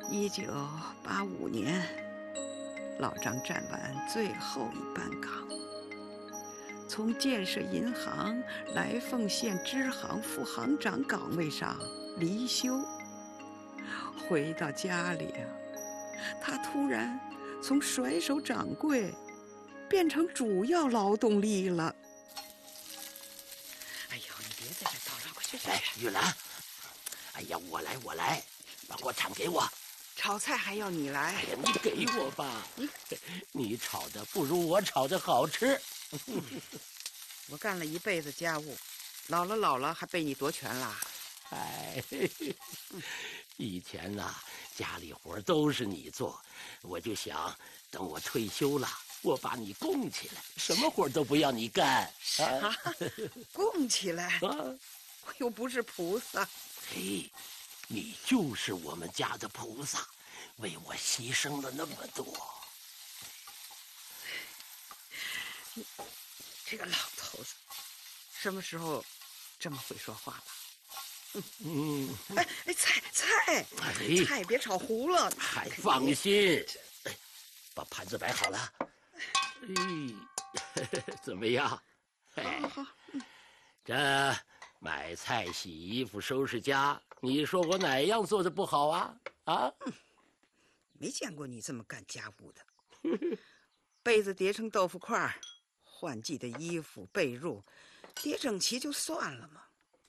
1985年，老张站完最后一班岗，从建设银行来凤县支行副行长岗位上离休。回到家里啊，他突然从甩手掌柜变成主要劳动力了。哎呦，你别在这叨叨，快去！ 哎，玉兰，哎呀，我来，把锅铲给我。 炒菜还要你来？ 哎呀，你给我吧，你炒的不如我炒的好吃。 我干了一辈子家务，老了还被你夺权啦？ 哎，以前呐，家里活都是你做，我就想等我退休了，我把你供起来，什么活都不要你干。 啊，供起来？ 啊， 我又不是菩萨。 嘿，你就是我们家的菩萨，为我牺牲了那么多。 你这个老头子，什么时候这么会说话了？菜别炒糊了。 还放心，把盘子摆好了。怎么样？ 好。 这买菜、洗衣服、收拾家，你说我哪样做的不好啊？啊？ 没见过你这么干家务的。被子叠成豆腐块，换季的衣服被褥叠整齐就算了嘛，